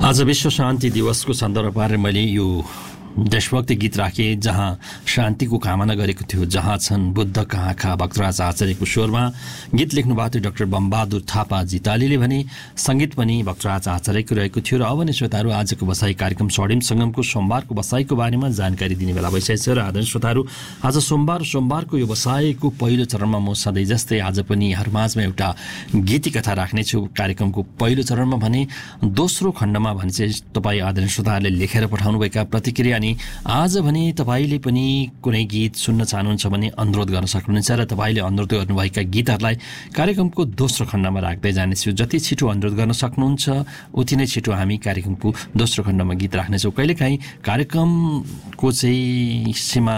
आज विश्व शान्ति दिवसको सन्दर्भमा मैले यो देशभक्ति गीत राखेँ जहाँ शान्तिको कामना गरेको थियो। जहाँ छन् बुद्ध कहाँका भक्तराज आचार्यको स्वरमा गीत लेख्नुभएको थियो डाक्टर बमबहादुर थापा जितालीले भने सङ्गीत पनि भक्तराज आचार्यको रहेको थियो। र अब नै श्रोताहरू आजको बसाइ कार्यक्रम स्वर्णिम सङ्गमको सोमबारको बसाइको बारेमा जानकारी दिने बेला भइसकेको छ। र आदरणीय श्रोताहरू आज सोमबारको यो बसाइको पहिलो चरणमा म सधैँ जस्तै आज पनि यहाँहरूमाझमा एउटा गीती कथा राख्नेछु। कार्यक्रमको पहिलो चरणमा भने दोस्रो खण्डमा भने चाहिँ तपाईँ आदरणीय श्रोताहरूले लेखेर पठाउनुभएका प्रतिक्रिया अनि आज भने तपाईँले पनि कुनै गीत सुन्न चाहनुहुन्छ भने अनुरोध गर्न सक्नुहुन्छ र तपाईँले अनुरोध गर्नुभएका गीतहरूलाई कार्यक्रमको दोस्रो खण्डमा राख्दै जानेछु। जति छिटो अनुरोध गर्न सक्नुहुन्छ उति नै छिटो हामी कार्यक्रमको दोस्रो खण्डमा गीत राख्नेछौँ। कहिलेकाहीँ कार्यक्रमको चाहिँ सीमा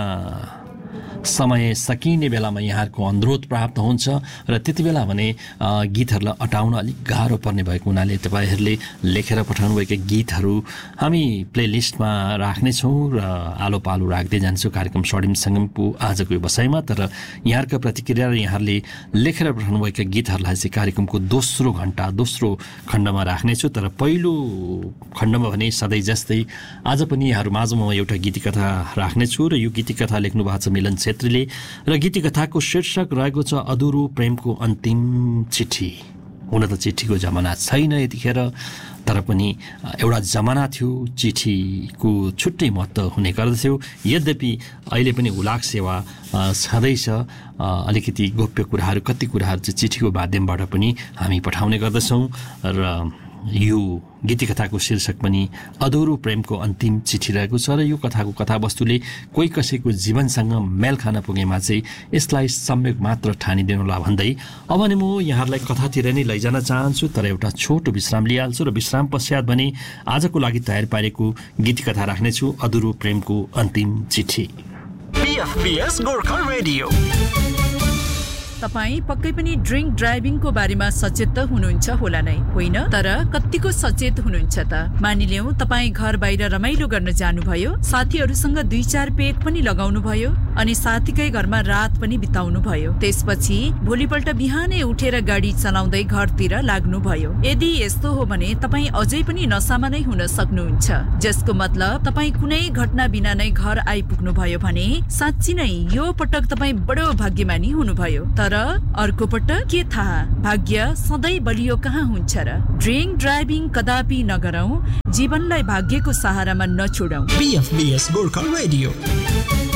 समय सकिने बेलामा यहाँहरूको अनुरोध प्राप्त हुन्छ र त्यति बेला भने गीतहरूलाई अटाउन अलिक गाह्रो पर्ने भएको हुनाले तपाईँहरूले लेखेर पठाउनुभएका गीतहरू हामी प्लेलिस्टमा राख्नेछौँ र आलो पालो राख्दै जान्छौँ कार्यक्रम स्वर्णिम सङ्गमको आजको यो बसाइमा। तर यहाँहरूका प्रतिक्रिया र यहाँहरूले लेखेर पठाउनुभएका गीतहरूलाई चाहिँ कार्यक्रमको दोस्रो खण्डमा राख्नेछु। तर पहिलो खण्डमा भने सधैँ जस्तै आज पनि यहाँहरूमाझमा म एउटा गीती कथा राख्नेछु र यो गीती कथा लेख्नु भएको छ मिलन छेत्रीले र गीती कथाको शीर्षक रहेको छ अधुरो प्रेमको अन्तिम चिठी। हुन त चिठीको जमाना छैन यतिखेर, तर पनि एउटा जमाना थियो चिठीको छुट्टै महत्त्व हुने गर्दथ्यो। यद्यपि अहिले पनि हुलाक सेवा छँदैछ, अलिकति गोप्य कुराहरू कति कुराहरू चाहिँ चिठीको माध्यमबाट पनि हामी पठाउने गर्दछौँ। र यो गीती कथाको शीर्षक पनि अधुरो प्रेमको अन्तिम चिठी रहेको छ र यो कथाको कथावस्तुले कोही कसैको जीवनसँग मेल खान पुगेमा चाहिँ यसलाई सम्यक मात्र ठानिदिनुला भन्दै अब भने म यहाँहरूलाई कथातिर नै लैजान चाहन्छु। तर एउटा छोटो विश्राम लिइहाल्छु र विश्राम पश्चात भने आजको लागि तयार पारेको गीती कथा राख्नेछु अधुरो प्रेमको अन्तिम चिठी। PFBS Gorkha radio. तपाईं पक्कै पनि ड्रिङ्क ड्राइभिङको बारेमा सचेत त हुनुहुन्छ होला नै, होइन? तर कतिको सचेत हुनुहुन्छ त? मानिलियौँ तपाईँ घर बाहिर रमाइलो गर्न जानुभयो, साथीहरूसँग 2-4 पेग पनि लगाउनु भयो अनि साथीकै घरमा रात पनि बिताउनु भयो। त्यसपछि भोलिपल्ट बिहानै उठेर गाडी चलाउँदै घरतिर लाग्नुभयो। यदि यस्तो हो भने तपाईँ अझै पनि नसामा नै हुन सक्नुहुन्छ, जसको मतलब तपाईँ कुनै घटना बिना नै घर आइपुग्नु भयो भने साँच्ची नै यो पटक तपाईँ बडो भाग्यमानी हुनुभयो। तर अर्को पटक के थाहा, भाग्य सधैँ बलियो कहाँ हुन्छ र? ड्रिङ्क ड्राइभिङ कदापि नगरौं, जीवनलाई भाग्यको सहारामा नछोडौं। PFBS Gorkha radio.